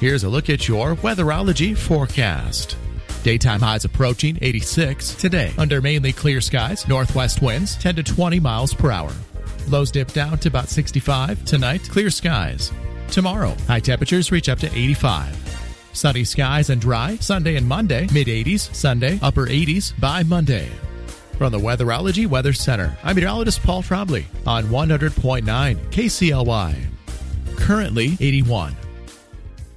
Here's a look at your weatherology forecast. Daytime highs approaching 86 today under mainly clear skies. Northwest winds 10 to 20 miles per hour. Lows dip down to about 65 tonight. Clear skies. Tomorrow, high temperatures reach up to 85. Sunny skies and dry Sunday and Monday. Mid-80s Sunday, upper 80s by Monday. From the Weatherology Weather Center, I'm meteorologist Paul Trombley on 100.9 KCLY. Currently 81.